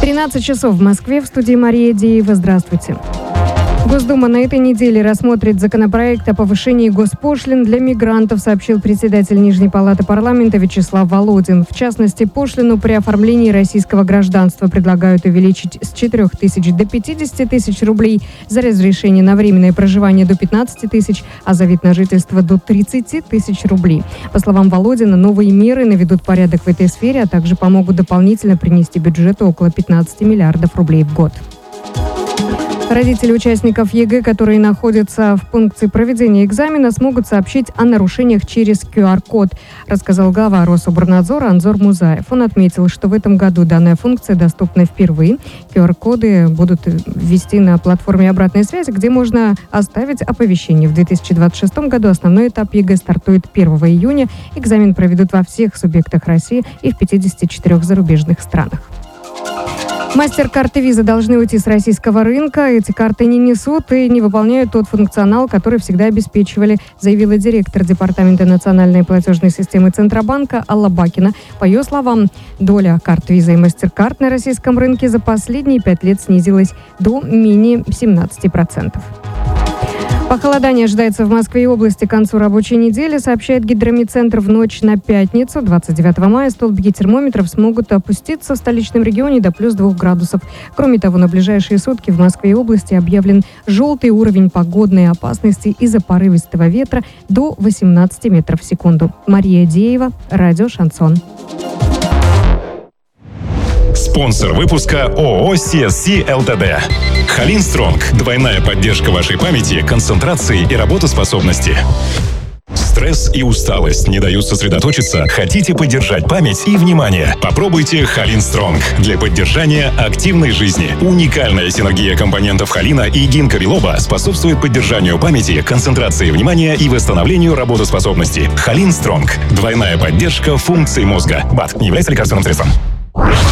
13 часов в Москве, в студии Мария Деева. Здравствуйте. Госдума на этой неделе рассмотрит законопроект о повышении госпошлин для мигрантов, сообщил председатель Нижней палаты парламента Вячеслав Володин. В частности, пошлину при оформлении российского гражданства предлагают увеличить с 4 тысяч до 50 тысяч рублей, за разрешение на временное проживание до 15 тысяч, а за вид на жительство до 30 тысяч рублей. По словам Володина, новые меры наведут порядок в этой сфере, а также помогут дополнительно принести бюджету около 15 миллиардов рублей в год. Родители участников ЕГЭ, которые находятся в пункте проведения экзамена, смогут сообщить о нарушениях через QR-код, рассказал глава Рособорнадзора Анзор Музаев. Он отметил, что в этом году данная функция доступна впервые. QR-коды будут ввести на платформе обратной связи, где можно оставить оповещение. В 2026 году основной этап ЕГЭ стартует 1 июня. Экзамен проведут во всех субъектах России и в 54 зарубежных странах. Мастер-карты Visa должны уйти с российского рынка. Эти карты не несут и не выполняют тот функционал, который всегда обеспечивали, заявила директор Департамента национальной платежной системы Центробанка Алла Бакина. По ее словам, доля карт Visa и MasterCard на российском рынке за последние 5 лет снизилась до менее 17%. Похолодание ожидается в Москве и области к концу рабочей недели, сообщает Гидромедцентр. В ночь на пятницу, 29 мая, столбики термометров смогут опуститься в столичном регионе до плюс 2 градусов. Кроме того, на ближайшие сутки в Москве и области объявлен желтый уровень погодной опасности из-за порывистого ветра до 18 метров в секунду. Мария Деева, радио «Шансон». Спонсор выпуска ООО CSC ЛТД. Халин Стронг. Двойная поддержка вашей памяти, концентрации и работоспособности. Стресс и усталость не дают сосредоточиться? Хотите поддержать память и внимание? Попробуйте Халин Стронг для поддержания активной жизни. Уникальная синергия компонентов холина и гинка билоба способствует поддержанию памяти, концентрации внимания и восстановлению работоспособности. Халин Стронг. Двойная поддержка функций мозга. БАД не является лекарственным средством.